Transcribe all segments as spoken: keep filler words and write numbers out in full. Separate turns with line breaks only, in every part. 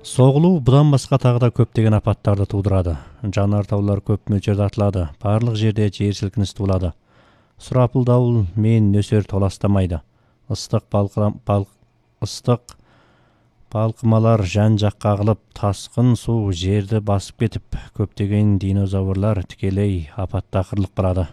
Соғылу бұдан басқа тағы да көптеген апаттарды тудырады. Жанартаулар көп мөлшерде атылады. Барлық жерде жер сілкінісі туылады. Сұрапыл дауыл мен нөсер толастамайды. Ыстық балқырам, балқ, ыстық балқымалар жан-жаққа ағылып, тасқын су жерді басып кетіп, көптеген динозаврлар тікелей апатта қырылып барады.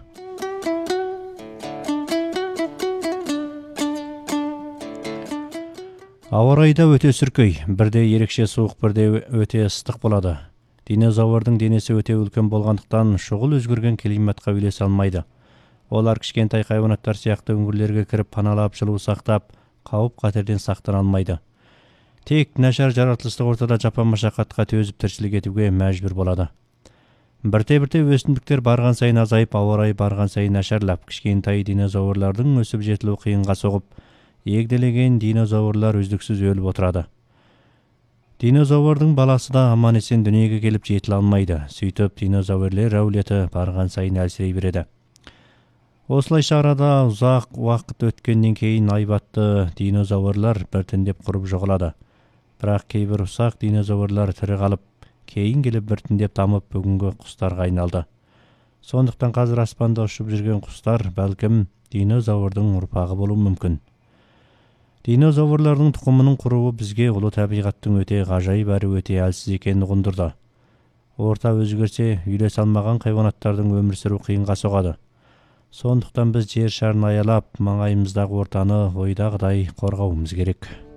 Ауа райы да өте сүркей, бірде ерекше суық, бірде өте ыстық болады. Динозаврдың денесі өте үлкен болғандықтан шұғыл өзгерген климатқа үйлесе алмайды. Олар кішкентай хайуанаттар сияқты үңгірлерге кіріп паналап жылу сақтап, қауіп-қатерден сақтана алмайды. Тек нашар жаратылыстық ортада жапа машақатқа төзіп тіршілік етуге мәжбүр болады. Бірте-бірте өсімдіктер барған сайын азайып, ауа райы барған сайын нашарлап, кішкентай динозаврлардың өсіп жетілуі қиынға соғып, егделеген динозаврлар үздіксіз өліп отырады. Динозаврдың баласы да аман есен дүниеге келіп жетіле алмайды. Сөйтіп, динозаврлер әулеті барған сайын әлсірей береді. Осылайша арада ұзақ уақыт өткеннен кейін айбатты динозаврлар біртіндеп құрып жоғалады. Бірақ кейбір ұсақ динозаврлар тірі қалып, кейін келіп біртіндеп дамып бүгінгі құстарға айналды. Сондықтан қазір аспанда ұшып жүрген құстар бәлкім динозаврдың ұрпағы болуы мүмкін. Динозаврлардың тұқымының құруы бізге ұлы табиғаттың өте ғажайып әрі өте әлсіз екенін ұғындырды. Орта өзгерсе, үйлесе алмаған хайуанаттардың өмір сүру қиынға соғады. Сондықтан біз жер шарын аялап, маңайымыздағы ортаны ойдағыдай қорғауымыз керек.